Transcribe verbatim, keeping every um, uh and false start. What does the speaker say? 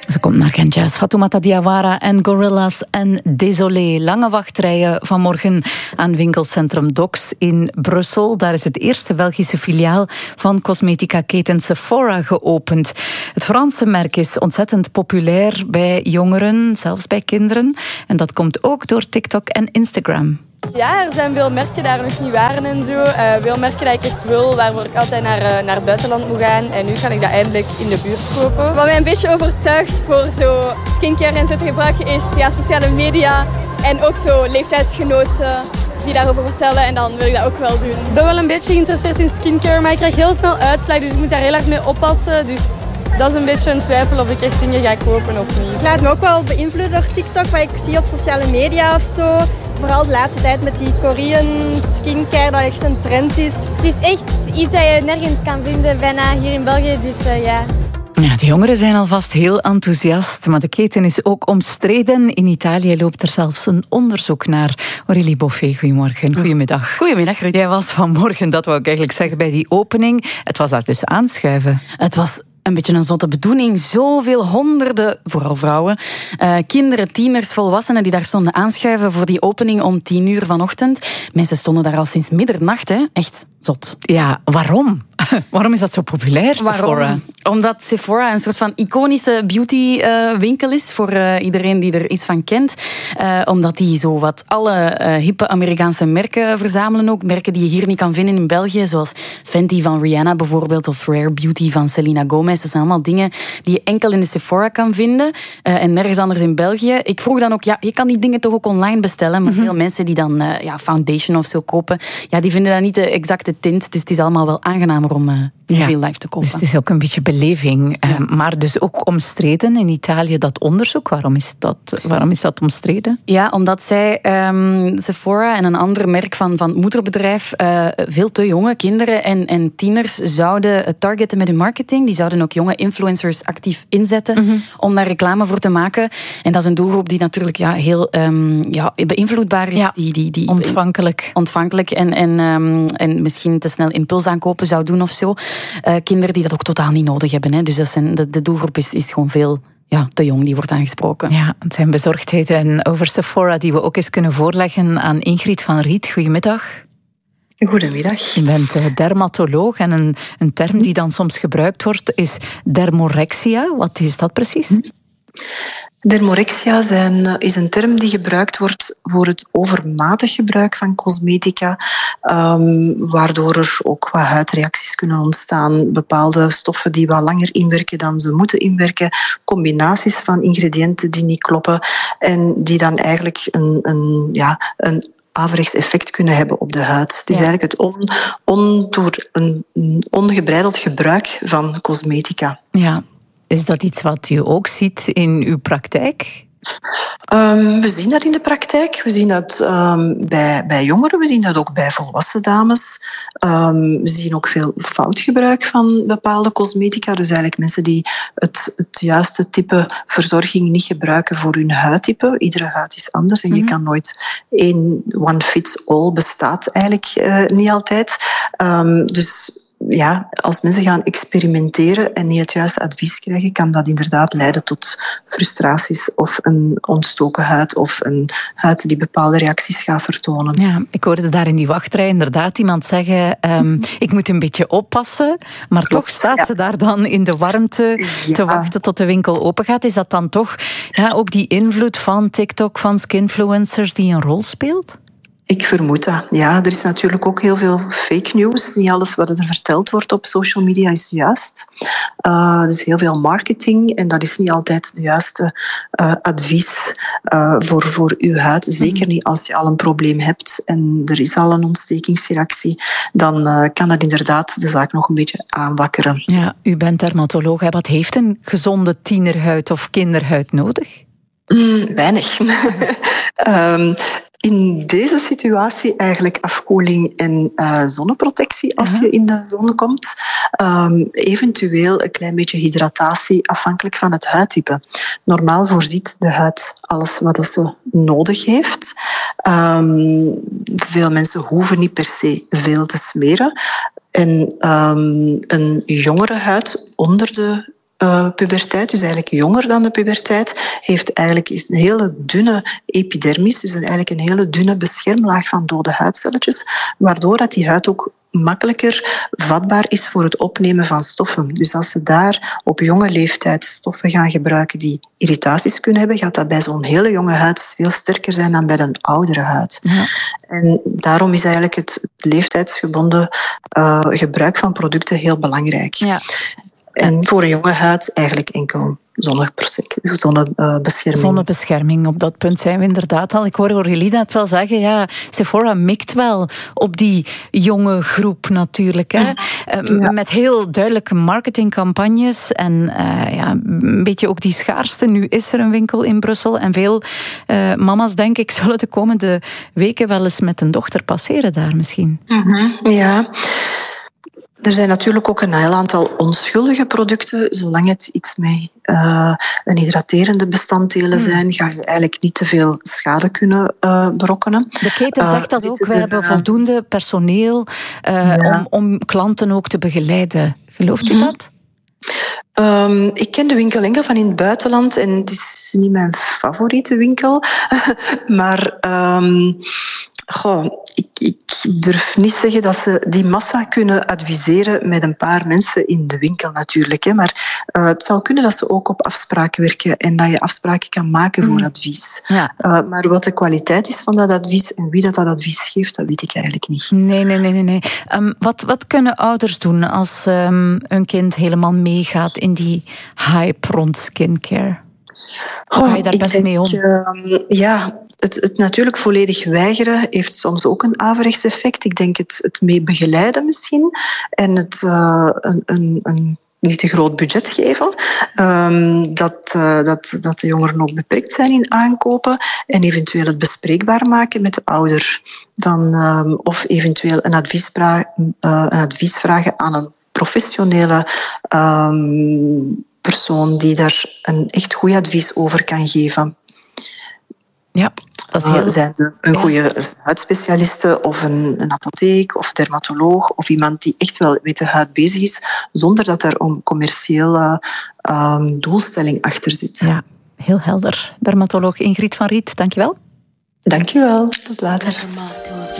Ze komt naar Gent Jazz. Fatoumata Diawara en Gorillaz en Désolé. Lange wachtrijen vanmorgen aan winkelcentrum Docks in Brussel. Daar is het eerste Belgische filiaal van cosmetica-keten Sephora geopend. Het Franse merk is ontzettend populair bij jongeren, zelfs bij kinderen. En dat komt ook door TikTok en Instagram. Ja, er zijn veel merken daar nog niet waren en zo. Uh, veel merken die ik echt wil, waarvoor ik altijd naar, uh, naar het buitenland moet gaan. En nu kan ik dat eindelijk in de buurt kopen. Wat mij een beetje overtuigt voor zo skincare en zo te gebruiken is ja, sociale media. En ook zo leeftijdsgenoten die daarover vertellen. En dan wil ik dat ook wel doen. Ik ben wel een beetje geïnteresseerd in skincare, maar ik krijg heel snel uitslag. Dus ik moet daar heel erg mee oppassen. Dus dat is een beetje een twijfel of ik echt dingen ga kopen of niet. Ik laat me ook wel beïnvloeden door TikTok, wat ik zie op sociale media of zo. Vooral de laatste tijd met die Korean skincare, dat echt een trend is. Het is echt iets dat je nergens kan vinden, bijna hier in België, dus uh, ja. Ja, de jongeren zijn alvast heel enthousiast, maar de keten is ook omstreden. In Italië loopt er zelfs een onderzoek naar. Aurélie Boffé, goedemorgen. Goedemiddag. Goedemiddag, Ruud. Jij was vanmorgen, dat wou ik eigenlijk zeggen, bij die opening. Het was daar dus aanschuiven. Het was een beetje een zotte bedoeling. Zoveel honderden, vooral vrouwen, uh, kinderen, tieners, volwassenen die daar stonden aanschuiven voor die opening om tien uur vanochtend. Mensen stonden daar al sinds middernacht, hè. Echt zot. Ja, waarom? Waarom is dat zo populair, Sephora? Waarom? Omdat Sephora een soort van iconische beautywinkel uh, is voor uh, iedereen die er iets van kent. Uh, omdat die zo wat alle uh, hippe Amerikaanse merken verzamelen ook. Merken die je hier niet kan vinden in België, zoals Fenty van Rihanna bijvoorbeeld, of Rare Beauty van Selena Gomez. Dat zijn allemaal dingen die je enkel in de Sephora kan vinden uh, en nergens anders in België. Ik vroeg dan ook, ja, je kan die dingen toch ook online bestellen, maar mm-hmm. veel mensen die dan uh, ja, foundation of zo kopen, ja, die vinden dat niet de exacte tint, dus het is allemaal wel aangenamer om uh, in ja. real life te kopen. Dus het is ook een beetje beleving, ja. uh, maar dus ook omstreden in Italië, dat onderzoek. Waarom is dat, waarom is dat omstreden? Ja, omdat zij, um, Sephora en een ander merk van, van moederbedrijf, uh, veel te jonge kinderen en, en tieners zouden targeten met hun marketing. Die zouden ook jonge influencers actief inzetten mm-hmm. om daar reclame voor te maken. En dat is een doelgroep die natuurlijk ja, heel um, ja, beïnvloedbaar is. Ja, die, die, die, ontvankelijk. Ontvankelijk en, en, um, en misschien te snel impulsaankopen zou doen of zo. Uh, kinderen die dat ook totaal niet nodig hebben. Hè. Dus dat zijn, de, de doelgroep is, is gewoon veel ja, te jong, die wordt aangesproken. Ja, het zijn bezorgdheden over Sephora die we ook eens kunnen voorleggen aan Ingrid van Riet. Goedemiddag. Goedemiddag. Je bent dermatoloog en een, een term die dan soms gebruikt wordt is dermorexia. Wat is dat precies? Dermorexia zijn, is een term die gebruikt wordt voor het overmatig gebruik van cosmetica, um, waardoor er ook wat huidreacties kunnen ontstaan, bepaalde stoffen die wat langer inwerken dan ze moeten inwerken, combinaties van ingrediënten die niet kloppen en die dan eigenlijk een, een, ja, een averechts effect kunnen hebben op de huid. Het is ja. eigenlijk het on, on, door een, een ongebreideld gebruik van cosmetica. Ja. Is dat iets wat u ook ziet in uw praktijk? Um, we zien dat in de praktijk. We zien dat um, bij, bij jongeren. We zien dat ook bij volwassen dames. Um, we zien ook veel foutgebruik van bepaalde cosmetica. Dus eigenlijk mensen die het, het juiste type verzorging niet gebruiken voor hun huidtype. Iedere huid is anders en mm-hmm. je kan nooit één one fits all bestaat eigenlijk uh, niet altijd. Um, dus ja, als mensen gaan experimenteren en niet het juiste advies krijgen, kan dat inderdaad leiden tot frustraties of een ontstoken huid of een huid die bepaalde reacties gaat vertonen. Ja, ik hoorde daar in die wachtrij inderdaad iemand zeggen, um, ik moet een beetje oppassen, maar Klopt, toch staat ja. ze daar dan in de warmte ja. te wachten tot de winkel open gaat. Is dat dan toch ja, ook die invloed van TikTok, van skinfluencers die een rol speelt? Ik vermoed dat. Ja, er is natuurlijk ook heel veel fake news. Niet alles wat er verteld wordt op social media is juist. Uh, er is heel veel marketing en dat is niet altijd de juiste uh, advies uh, voor, voor uw huid. Zeker niet als je al een probleem hebt en er is al een ontstekingsreactie. Dan uh, kan dat inderdaad de zaak nog een beetje aanwakkeren. Ja, u bent dermatoloog. Wat heeft een gezonde tienerhuid of kinderhuid nodig? Mm, weinig. um, In deze situatie eigenlijk afkoeling en uh, zonneprotectie als uh-huh. je in de zon komt. Um, eventueel een klein beetje hydratatie afhankelijk van het huidtype. Normaal voorziet de huid alles wat ze nodig heeft. Um, veel mensen hoeven niet per se veel te smeren. En um, een jongere huid onder de uh, puberteit, dus eigenlijk jonger dan de puberteit, heeft eigenlijk een hele dunne epidermis, dus eigenlijk een hele dunne beschermlaag van dode huidcelletjes, waardoor dat die huid ook makkelijker vatbaar is voor het opnemen van stoffen. Dus als ze daar op jonge leeftijd stoffen gaan gebruiken die irritaties kunnen hebben, gaat dat bij zo'n hele jonge huid veel sterker zijn dan bij een oudere huid. Ja. En daarom is eigenlijk het, het leeftijdsgebonden uh, gebruik van producten heel belangrijk. Ja. En voor een jonge huid eigenlijk enkel zonnebescherming. Zonnebescherming, op dat punt zijn we inderdaad al. Ik hoor Aurélie net wel zeggen, ja, Sephora mikt wel op die jonge groep natuurlijk. Hè? Ja. Met heel duidelijke marketingcampagnes en uh, ja, een beetje ook die schaarste. Nu is er een winkel in Brussel en veel uh, mama's, denk ik, zullen de komende weken wel eens met een dochter passeren daar misschien. Mm-hmm, ja. Er zijn natuurlijk ook een heel aantal onschuldige producten. Zolang het iets met uh, een hydraterende bestanddelen zijn, mm. ga je eigenlijk niet te veel schade kunnen uh, berokkenen. De keten zegt uh, dat ook. We er, hebben voldoende personeel uh, ja. om, om klanten ook te begeleiden. Gelooft u mm. dat? Um, ik ken de winkel enkel van in het buitenland en het is niet mijn favoriete winkel. maar... Um, Goh, ik, ik durf niet zeggen dat ze die massa kunnen adviseren met een paar mensen in de winkel natuurlijk. Hè. Maar uh, het zou kunnen dat ze ook op afspraken werken en dat je afspraken kan maken voor mm. advies. Ja. Uh, maar wat de kwaliteit is van dat advies en wie dat, dat advies geeft, dat weet ik eigenlijk niet. Nee, nee, nee. nee, nee. Um, wat, wat kunnen ouders doen als um, een kind helemaal meegaat in die hype rond skincare? Hoe ga je daar oh, best denk, mee om? Uh, ja... Het, het natuurlijk volledig weigeren heeft soms ook een averechts effect. Ik denk het, het mee begeleiden misschien en het uh, een, een, een niet te groot budget geven. Um, dat, uh, dat, dat de jongeren ook beperkt zijn in aankopen en eventueel het bespreekbaar maken met de ouder. Van, um, of eventueel een advies, uh, een advies vragen aan een professionele um, persoon die daar een echt goed advies over kan geven. Ja, dat is heel... Uh, zijn er een goede huidspecialiste of een, een apotheek of dermatoloog of iemand die echt wel met de huid bezig is, zonder dat er een commerciële um, doelstelling achter zit. Ja, heel helder. Dermatoloog Ingrid van Riet, dankjewel. Dankjewel, tot later.